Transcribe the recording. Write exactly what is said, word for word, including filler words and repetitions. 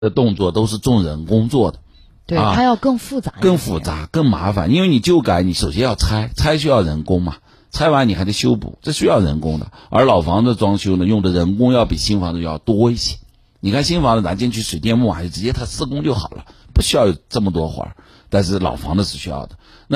的动作都是重人工做的， 对， 啊、 它要更复杂， 更复杂、更麻烦。因为你旧改，你首先要拆，拆需要人工嘛，拆完你还得修补，这需要人工的。而老房子装修呢，用的人工要比新房子要多一些。你看新房子咱进去水电木还是直接它施工就好了，不需要有这么多活儿，但是老房子是需要的。那